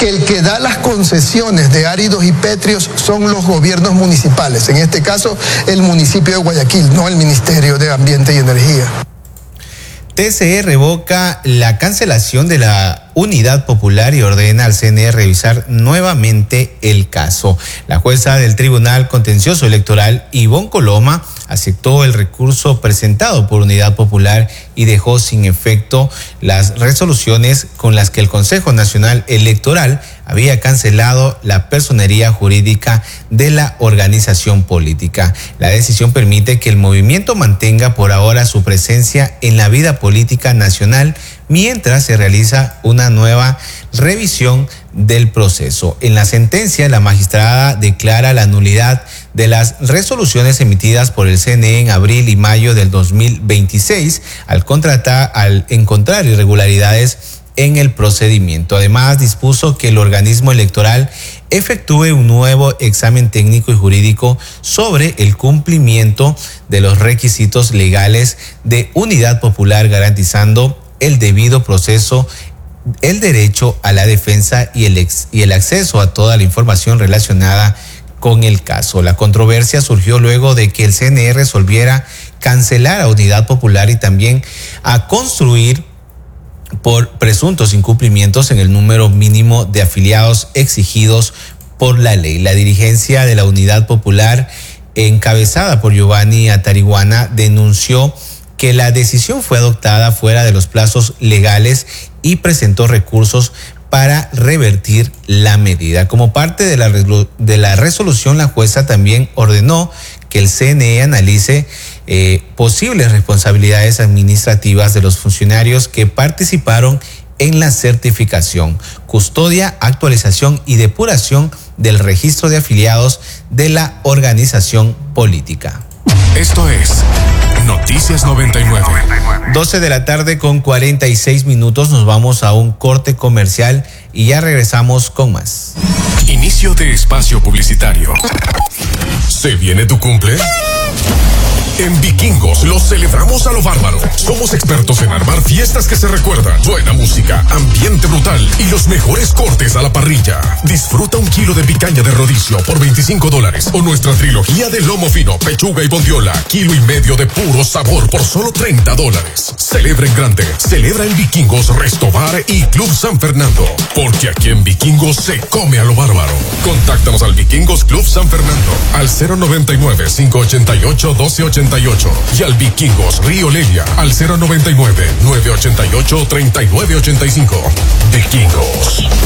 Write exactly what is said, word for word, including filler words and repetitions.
que el que da las concesiones de áridos y pétreos son los gobiernos municipales, en este caso el municipio de Guayaquil, no el Ministerio de Ambiente y Energía. T C E revoca la cancelación de la Unidad Popular y ordena al C N E revisar nuevamente el caso. La jueza del Tribunal Contencioso Electoral, Ivonne Coloma, aceptó el recurso presentado por Unidad Popular y dejó sin efecto las resoluciones con las que el Consejo Nacional Electoral había cancelado la personería jurídica de la organización política. La decisión permite que el movimiento mantenga por ahora su presencia en la vida política nacional mientras se realiza una nueva revisión del proceso. En la sentencia, la magistrada declara la nulidad de las resoluciones emitidas por el C N E en abril y mayo del dos mil veintiséis al contratar, al encontrar irregularidades en el procedimiento. Además, dispuso que el organismo electoral efectúe un nuevo examen técnico y jurídico sobre el cumplimiento de los requisitos legales de Unidad Popular, garantizando el debido proceso, el derecho a la defensa y el, ex, y el acceso a toda la información relacionada con el caso. La controversia surgió luego de que el C N E resolviera cancelar a Unidad Popular y también a construir por presuntos incumplimientos en el número mínimo de afiliados exigidos por la ley. La dirigencia de la Unidad Popular, encabezada por Giovanni Atariguana, denunció que la decisión fue adoptada fuera de los plazos legales y presentó recursos para revertir la medida. Como parte de la, de la resolución, la jueza también ordenó que el C N E analice eh, posibles responsabilidades administrativas de los funcionarios que participaron en la certificación, custodia, actualización y depuración del registro de afiliados de la organización política. Esto es Noticias noventa y nueve. doce de la tarde con cuarenta y seis minutos. Nos vamos a un corte comercial y ya regresamos con más. Inicio de espacio publicitario. ¿Se viene tu cumple? En Vikingos lo celebramos a lo bárbaro. Somos expertos en armar fiestas que se recuerdan. Buena música, ambiente brutal y los mejores cortes a la parrilla. Disfruta un kilo de picaña de rodicio por veinticinco dólares o nuestra trilogía de lomo fino, pechuga y bondiola, kilo y medio de puro sabor por solo treinta dólares. Celebra en grande. Celebra en Vikingos, Restobar y Club San Fernando. Porque aquí en Vikingos se come a lo bárbaro. Contáctanos al Vikingos Club San Fernando al cero noventa y nueve, cinco ochenta y ocho, doce ochenta y ocho y al Vikingos Río Lelia al cero noventa y nueve, nueve ochenta y ocho, treinta y nueve ochenta y cinco. Vikingos.